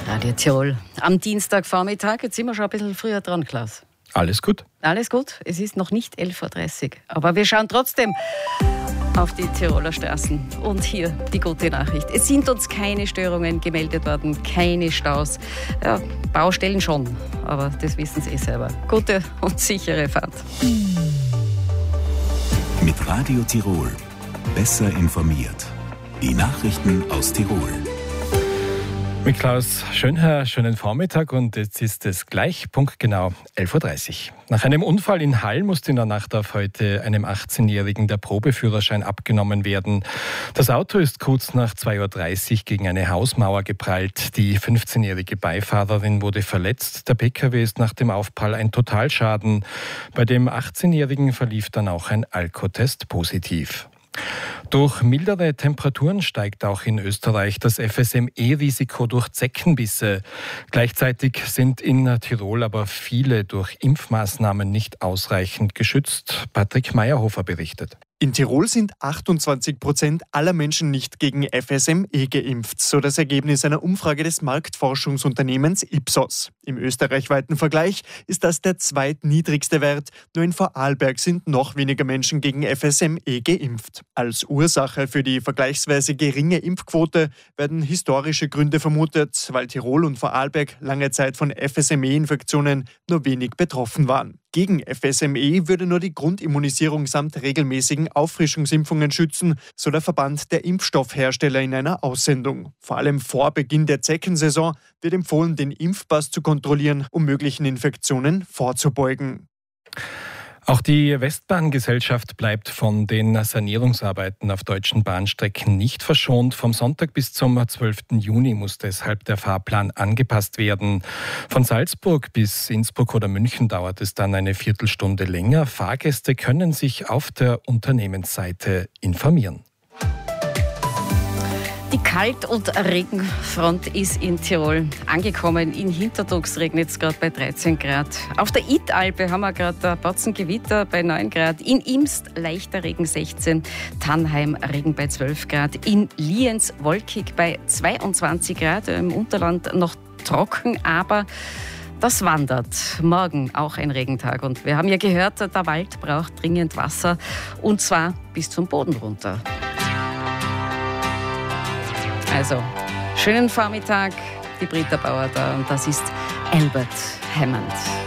Radio Tirol. Am Dienstagvormittag, jetzt sind wir schon ein bisschen früher dran, Klaus. Alles gut? Alles gut. Es ist noch nicht 11.30 Uhr. Aber wir schauen trotzdem auf die Tiroler Straßen. Und hier die gute Nachricht. Es sind uns keine Störungen gemeldet worden, keine Staus. Ja, Baustellen schon, aber das wissen Sie selber. Gute und sichere Fahrt. Mit Radio Tirol. Besser informiert. Die Nachrichten aus Tirol. Mit Klaus Schönherr, schönen Vormittag und jetzt ist es gleich punktgenau 11.30 Uhr. Nach einem Unfall in Hall musste in der Nacht auf heute einem 18-Jährigen der Probeführerschein abgenommen werden. Das Auto ist kurz nach 2.30 Uhr gegen eine Hausmauer geprallt. Die 15-jährige Beifahrerin wurde verletzt. Der Pkw ist nach dem Aufprall ein Totalschaden. Bei dem 18-Jährigen verlief dann auch ein Alkotest positiv. Durch mildere Temperaturen steigt auch in Österreich das FSME-Risiko durch Zeckenbisse. Gleichzeitig sind in Tirol aber viele durch Impfmaßnahmen nicht ausreichend geschützt. Patrick Meyerhofer berichtet. In Tirol sind 28% aller Menschen nicht gegen FSME geimpft, so das Ergebnis einer Umfrage des Marktforschungsunternehmens Ipsos. Im österreichweiten Vergleich ist das der zweitniedrigste Wert. Nur in Vorarlberg sind noch weniger Menschen gegen FSME geimpft. Als Ursache für die vergleichsweise geringe Impfquote werden historische Gründe vermutet, weil Tirol und Vorarlberg lange Zeit von FSME-Infektionen nur wenig betroffen waren. Gegen FSME würde nur die Grundimmunisierung samt regelmäßigen Auffrischungsimpfungen schützen, so der Verband der Impfstoffhersteller in einer Aussendung. Vor allem vor Beginn der Zeckensaison wird empfohlen, den Impfpass zu kontrollieren, um möglichen Infektionen vorzubeugen. Auch die Westbahngesellschaft bleibt von den Sanierungsarbeiten auf deutschen Bahnstrecken nicht verschont. Vom Sonntag bis zum 12. Juni muss deshalb der Fahrplan angepasst werden. Von Salzburg bis Innsbruck oder München dauert es dann eine Viertelstunde länger. Fahrgäste können sich auf der Unternehmensseite informieren. Die Kalt- und Regenfront ist in Tirol angekommen. In Hinterdux regnet es gerade bei 13 Grad. Auf der Italpe haben wir gerade ein Batzen Gewitter bei 9 Grad. In Imst leichter Regen 16. Tannheim Regen bei 12 Grad. In Lienz wolkig bei 22 Grad. Im Unterland noch trocken, aber das wandert. Morgen auch ein Regentag. Und wir haben ja gehört, der Wald braucht dringend Wasser. Und zwar bis zum Boden runter. Also, schönen Vormittag, die Britta Bauer da und das ist Albert Hammond.